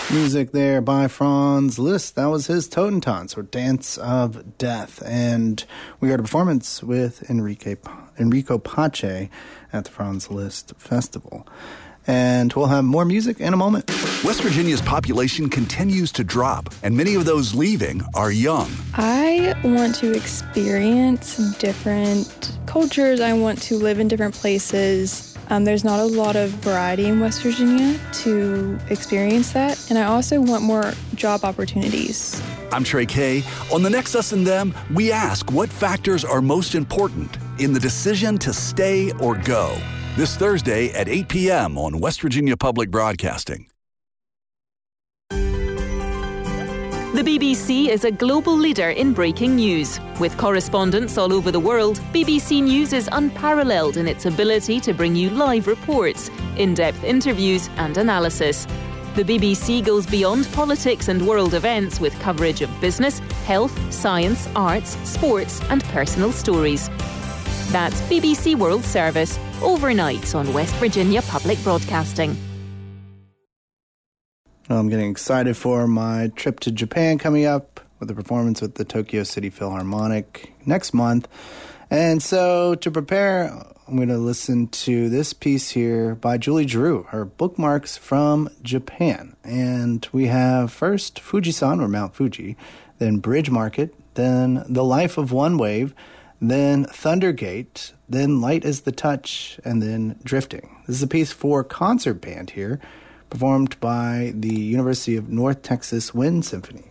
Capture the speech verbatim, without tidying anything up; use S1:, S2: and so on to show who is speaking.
S1: Music there by Franz Liszt. That was his Totentanz, or Dance of Death. And we heard a performance with Enrique, Enrico Pace at the Franz Liszt Festival. And we'll have more music in a moment.
S2: West Virginia's population continues to drop, and many of those leaving are young.
S3: I want to experience different cultures. I want to live in different places. Um, there's not a lot of variety in West Virginia to experience that. And I also want more job opportunities.
S2: I'm Trey Kay. On the next Us and Them, we ask what factors are most important in the decision to stay or go. This Thursday at eight p.m. on West Virginia Public Broadcasting.
S4: The B B C is a global leader in breaking news. With correspondents all over the world, B B C News is unparalleled in its ability to bring you live reports, in-depth interviews and analysis. The B B C goes beyond politics and world events with coverage of business, health, science, arts, sports and personal stories. That's B B C World Service, overnight on West Virginia Public Broadcasting.
S1: Well, I'm getting excited for my trip to Japan coming up with a performance with the Tokyo City Philharmonic next month. And so to prepare, I'm going to listen to this piece here by Julie Drew, her Bookmarks from Japan. And we have first Fujisan, or Mount Fuji, then Bridge Market, then The Life of One Wave, then Thundergate, then Light as the Touch, and then Drifting. This is a piece for concert band here, performed by the University of North Texas Wind Symphony.